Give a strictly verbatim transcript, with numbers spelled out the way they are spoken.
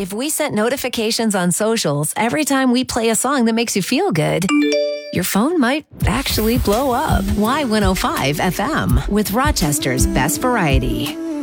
if we sent notifications on socials every time we play a song that makes you feel good, your phone might actually blow up. Y one oh five F M with Rochester's best variety.